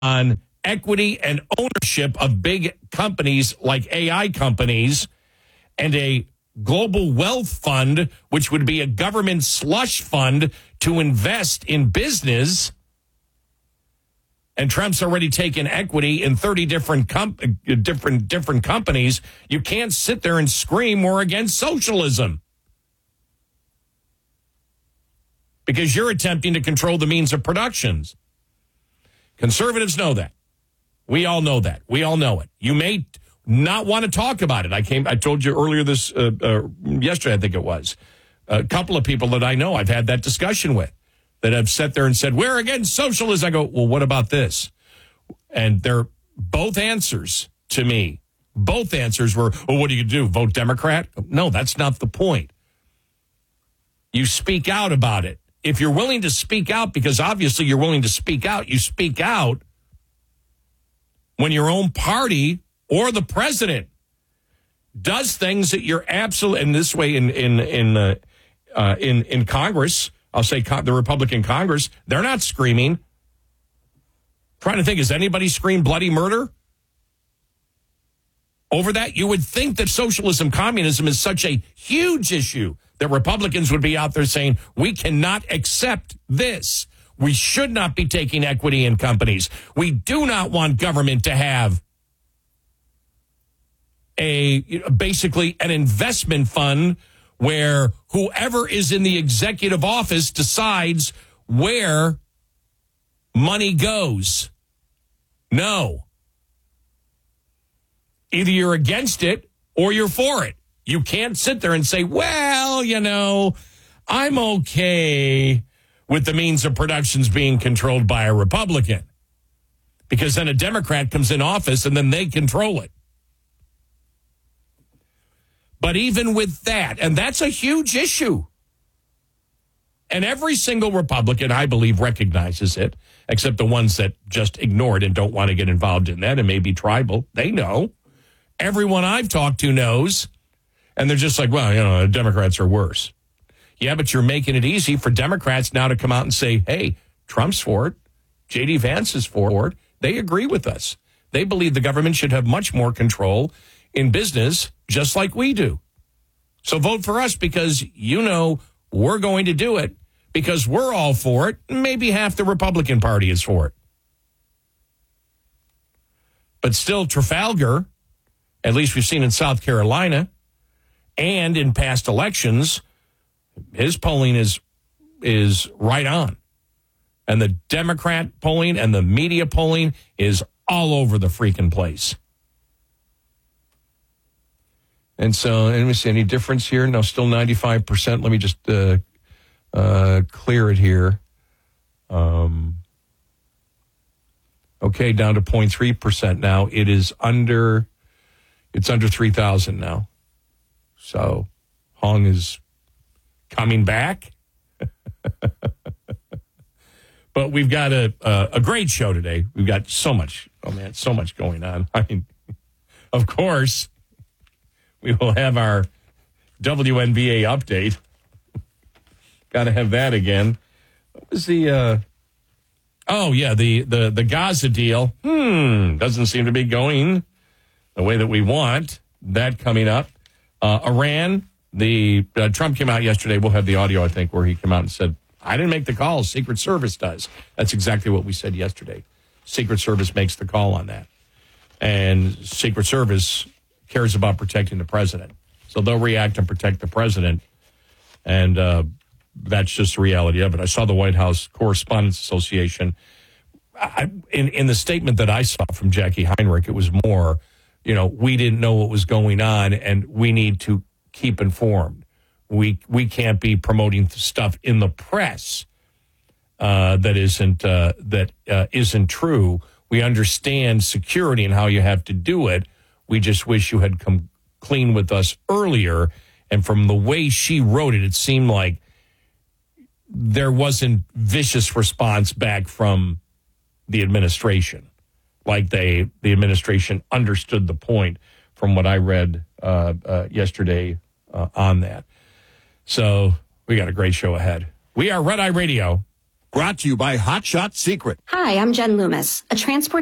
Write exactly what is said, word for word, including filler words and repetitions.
on equity and ownership of big companies like A I companies and a global wealth fund, which would be a government slush fund to invest in business. And Trump's already taken equity in thirty different com- different different companies. You can't sit there and scream we're against socialism because you're attempting to control the means of productions. Conservatives know that. We all know that. We all know it. You may not want to talk about it. I came. I told you earlier this uh, uh, yesterday. I think it was a couple of people that I know I've had that discussion with that have sat there and said we're against socialism. I go, well, what about this? And they're both answers to me. Both answers were, well, what do you do? Vote Democrat? No, that's not the point. You speak out about it. If you're willing to speak out, because obviously you're willing to speak out, you speak out when your own party or the president does things that you're absolutely, and this way in in in uh, uh, in in Congress, I'll say con- the Republican Congress, they're not screaming. Trying to think, has anybody screamed bloody murder over that? You would think that socialism, communism is such a huge issue that Republicans would be out there saying, we cannot accept this. We should not be taking equity in companies. We do not want government to have a basically an investment fund where whoever is in the executive office decides where money goes. No. Either you're against it or you're for it. You can't sit there and say, well, you know, I'm okay with the means of productions being controlled by a Republican. Because then a Democrat comes in office and then they control it. But even with that, and that's a huge issue. And every single Republican, I believe, recognizes it, except the ones that just ignore it and don't want to get involved in that and may be tribal. They know. Everyone I've talked to knows. And they're just like, well, you know, Democrats are worse. Yeah, but you're making it easy for Democrats now to come out and say, hey, Trump's for it. J D Vance is for it. They agree with us. They believe the government should have much more control in business, just like we do. So vote for us because you know we're going to do it because we're all for it. Maybe half the Republican Party is for it. But still, Trafalgar, at least we've seen in South Carolina, and in past elections, his polling is is right on. And the Democrat polling and the media polling is all over the freaking place. And so, let me see, any difference here? No, still ninety-five percent. Let me just uh, uh, clear it here. Um, okay, down to zero point three percent now. It is under, it's under three thousand now. So, Hong is coming back. But we've got a, a a great show today. We've got so much, oh man, so much going on. I mean, of course, we will have our W N B A update. Got to have that again. What was the, uh, oh yeah, the, the, the Gaza deal. Hmm, doesn't seem to be going the way that we want. That coming up. Uh, Iran, the uh, Trump came out yesterday. We'll have the audio, I think, where he came out and said, I didn't make the call. Secret Service does. That's exactly what we said yesterday. Secret Service makes the call on that. And Secret Service cares about protecting the president. So they'll react and protect the president. And uh, that's just the reality of it. I saw the White House Correspondents Association. I, in, in the statement that I saw from Jackie Heinrich, it was more, you know, we didn't know what was going on and we need to keep informed. We we can't be promoting stuff in the press uh, that isn't uh, that uh, isn't true. We understand security and how you have to do it. We just wish you had come clean with us earlier. And from the way she wrote it, it seemed like there wasn't vicious response back from the administration. Like they the administration understood the point from what I read uh, uh, yesterday uh, on that. So we got a great show ahead. We are Red Eye Radio. Brought to you by Hot Shot Secret. Hi, I'm Jen Loomis, a transport